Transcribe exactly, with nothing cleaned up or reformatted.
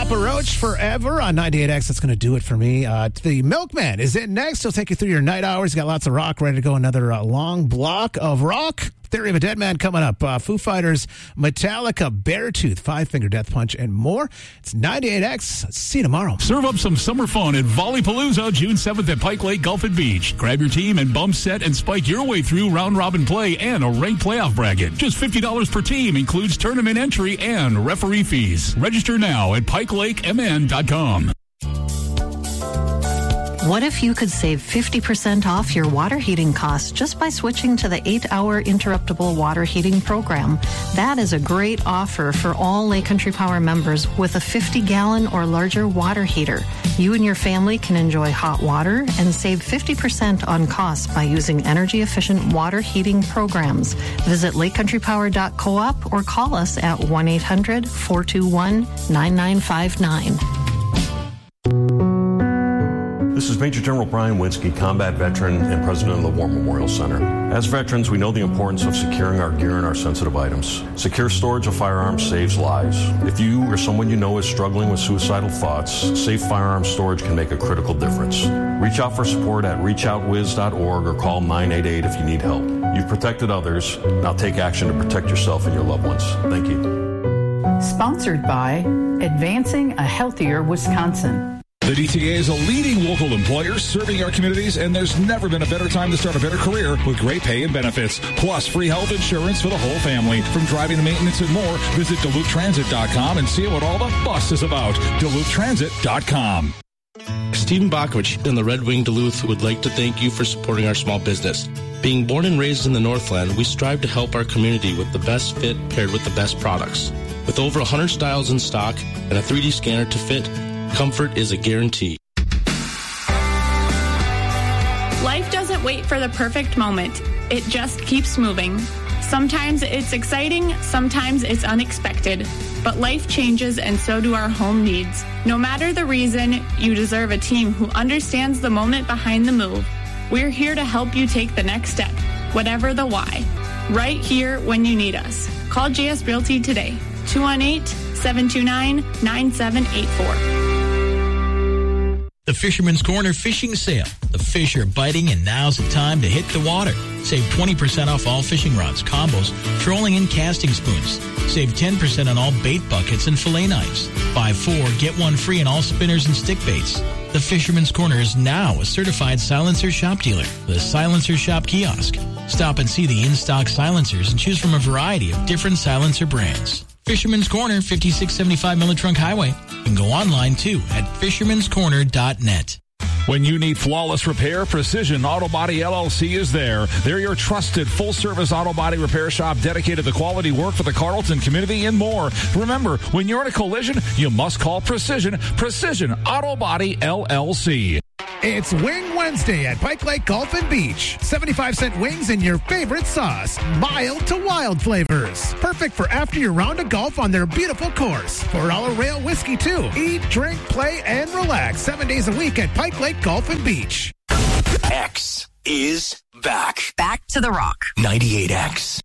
Papa Roach, Forever on ninety-eight X. That's going to do it for me. Uh, the Milkman is in next. He'll take you through your night hours. Got lots of rock ready to go. Another uh, long block of rock. Theory of a Dead Man coming up. Uh, Foo Fighters, Metallica, Beartooth, Five Finger Death Punch, and more. It's ninety-eight X. See you tomorrow. Serve up some summer fun at Volleypalooza, June seventh at Pike Lake Golf and Beach. Grab your team and bump set and spike your way through round-robin play and a ranked playoff bracket. Just fifty dollars per team. Includes tournament entry and referee fees. Register now at pike lake m n dot com. What if you could save fifty percent off your water heating costs just by switching to the eight-hour interruptible water heating program? That is a great offer for all Lake Country Power members with a fifty-gallon or larger water heater. You and your family can enjoy hot water and save fifty percent on costs by using energy-efficient water heating programs. Visit lake country power dot coop or call us at one eight hundred four two one nine nine five nine. This is Major General Brian Winsky, combat veteran and president of the War Memorial Center. As veterans, we know the importance of securing our gear and our sensitive items. Secure storage of firearms saves lives. If you or someone you know is struggling with suicidal thoughts, safe firearms storage can make a critical difference. Reach out for support at reach out wiz dot org or call nine eight eight if you need help. You've protected others. Now take action to protect yourself and your loved ones. Thank you. Sponsored by Advancing a Healthier Wisconsin. The D T A is a leading local employer serving our communities, and there's never been a better time to start a better career with great pay and benefits, plus free health insurance for the whole family. From driving to maintenance and more, visit duluth transit dot com and see what all the fuss is about. duluth transit dot com. Stephen Bakovich and the Red Wing Duluth would like to thank you for supporting our small business. Being born and raised in the Northland, we strive to help our community with the best fit paired with the best products. With over one hundred styles in stock and a three D scanner to fit, comfort is a guarantee. Life doesn't wait for the perfect moment. It just keeps moving. Sometimes it's exciting, sometimes it's unexpected. But life changes and so do our home needs. No matter the reason, you deserve a team who understands the moment behind the move. We're here to help you take the next step, whatever the why. Right here when you need us. Call J S Realty today, two one eight, seven two nine, nine seven eight four. The Fisherman's Corner Fishing Sale. The fish are biting and now's the time to hit the water. Save twenty percent off all fishing rods, combos, trolling, and casting spoons. Save ten percent on all bait buckets and fillet knives. Buy four, get one free on all spinners and stick baits. The Fisherman's Corner is now a certified silencer shop dealer with a silencer shop kiosk. Stop and see the in-stock silencers and choose from a variety of different silencer brands. Fisherman's Corner, fifty-six seventy-five Miller Trunk Highway. You can go online, too, at fishermans corner dot net. When you need flawless repair, Precision Auto Body L L C is there. They're your trusted full-service auto body repair shop dedicated to quality work for the Carlton community and more. Remember, when you're in a collision, you must call Precision. Precision Auto Body L L C. It's Wing Wednesday at Pike Lake Golf and Beach. seventy-five cent wings and your favorite sauce. Mild to wild flavors. Perfect for after your round of golf on their beautiful course. four dollar rail whiskey, too. Eat, drink, play, and relax. Seven days a week at Pike Lake Golf and Beach. X is back. Back to the rock. ninety-eight X.